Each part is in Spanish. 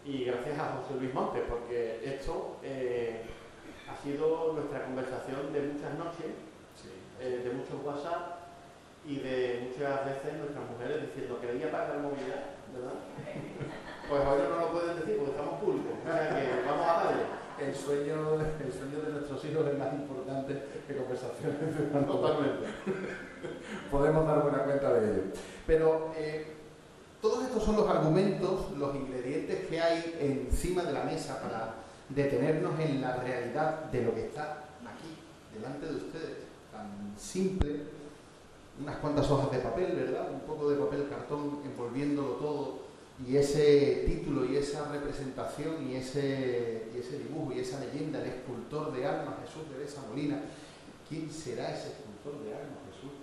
Y gracias a José Luis Montes, porque esto ha sido nuestra conversación de muchas noches, Sí. de muchos WhatsApp y de muchas veces nuestras mujeres diciendo que quería pagar la movilidad, ¿verdad? Pues hoy no lo pueden decir porque estamos públicos, o sea que vamos a darle. El sueño de nuestros hijos es más importante que conversaciones de una Totalmente. Podemos dar buena cuenta de ello. Pero todos estos son los argumentos, los ingredientes que hay encima de la mesa para detenernos en la realidad de lo que está aquí, delante de ustedes. Tan simple, unas cuantas hojas de papel, ¿verdad? Un poco de papel cartón envolviéndolo todo. Y ese título y esa representación y ese dibujo y esa leyenda, el escultor de almas, Jesús de Besa Molina. ¿Quién será ese escultor de almas, Jesús?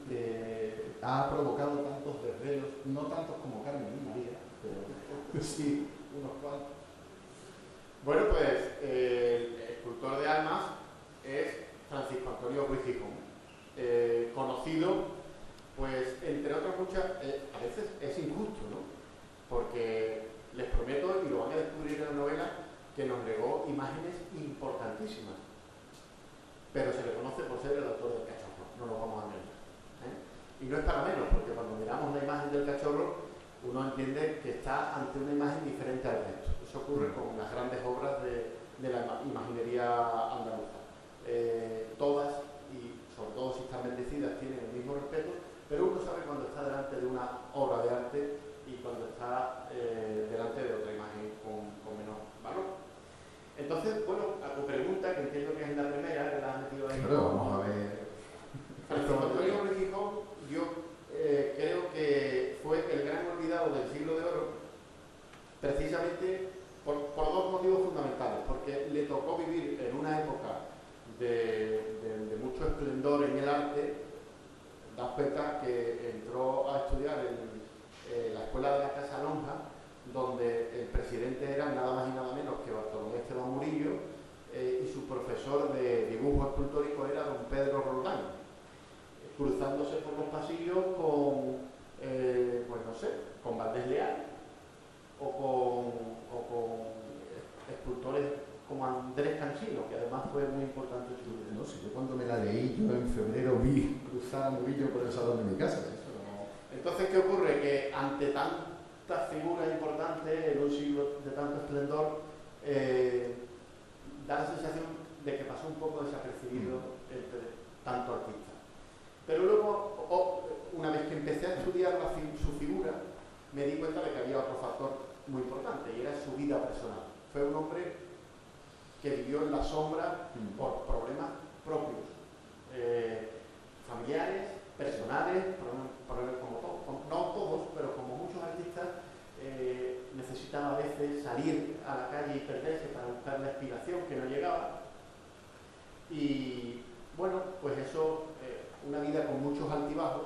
Ha provocado tantos desvelos, no tantos como Carmen y María, pero sí, unos cuantos. Bueno, pues el escultor de almas es Francisco Antonio Ruiz Gijón, conocido, pues entre otras muchas, a veces es injusto, ¿no? Porque les prometo, y lo van a descubrir en la novela, que nos legó imágenes importantísimas. Pero se le conoce por ser el autor del cachorro, no nos vamos a engañar. Y no es para menos, porque cuando miramos la imagen del cachorro, uno entiende que está ante una imagen diferente al resto. Eso ocurre con las grandes obras de la imaginería andaluza. Todas, y sobre todo si están bendecidas, tienen el mismo respeto, pero uno sabe cuando está delante de una obra de arte y cuando está delante de otra imagen con menor valor. Entonces, bueno, a tu pregunta, que entiendo que es la primera, que la has metido ahí. Claro, vamos a ver. Francisco Antonio Ruiz Gijón, yo creo que fue el gran olvidado del siglo de oro, precisamente por dos motivos fundamentales. Porque le tocó vivir en una época de mucho esplendor en el arte. Das cuenta que entró a estudiar en la escuela de la Casa Lonja, donde el presidente era nada más y nada menos que Bartolomé Esteban Murillo, y su profesor de dibujo escultórico era don Pedro Roldán, cruzándose por los pasillos con, pues no sé, con Valdés Leal o con escultores como Andrés Cansino, que además fue muy importante en su vida. No sé, yo cuando me la leí, yo en febrero vi cruzar a Murillo por el salón de mi casa. Eso no... Entonces, ¿qué ocurre? Que ante tantas figuras importantes en un siglo de tanto esplendor, da la sensación de que pasó un poco desapercibido entre tanto artista. Pero luego, una vez que empecé a estudiar su figura, me di cuenta de que había otro factor muy importante, y era su vida personal. Fue un hombre que vivió en la sombra por problemas propios, familiares, personales, problemas como todos, no todos, pero como muchos artistas, necesitaba a veces salir a la calle y perderse para buscar la inspiración que no llegaba. Y bueno, pues eso, una vida con muchos altibajos,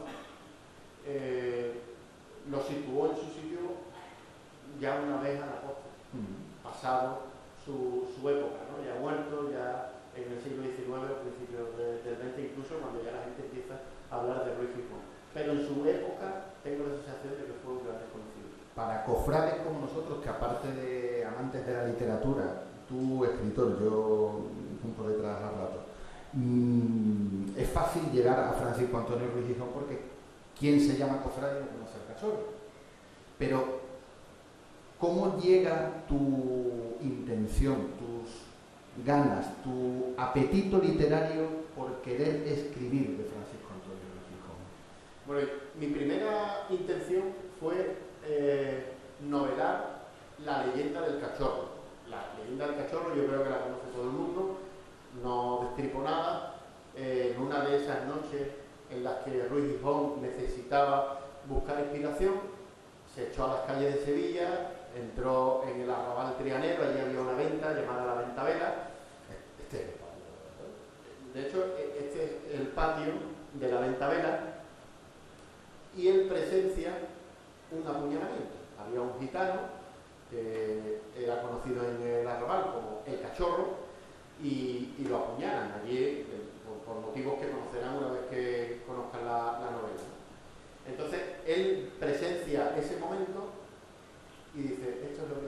lo situó en su sitio ya una vez a la postre, pasado su época, ¿no? Ya muerto, ya en el siglo XIX o principios del XX, incluso cuando ya la gente empieza a hablar de Ruiz Gijón. Pero en su época tengo la sensación de que fue un gran desconocido. Para cofrades como nosotros, que aparte de amantes de la literatura, tú escritor, yo junto detrás al rato, es fácil llegar a Francisco Antonio Ruiz Gijón porque quien se llama cofrade no conoce al cachorro. Pero ¿cómo llega tu intención, tus ganas, tu apetito literario por querer escribir de Francisco Antonio Ruiz Gijón? Bueno, mi primera intención fue novelar la leyenda del cachorro. La leyenda del cachorro yo creo que la conoce todo el mundo, no destripo nada. En una de esas noches en las que Ruiz Gijón necesitaba buscar inspiración, se echó a las calles de Sevilla, entró en el arrabal trianero, allí había una venta llamada la Venta Vela. Este es el patio, de hecho, este es el patio de la Venta Vela, y él presencia un apuñalamiento. Había un gitano que era conocido en el arrabal como el cachorro, y lo apuñalan allí por motivos que conocerán una vez que conozcan la novela. Entonces él presencia ese momento y dice, esto es lo que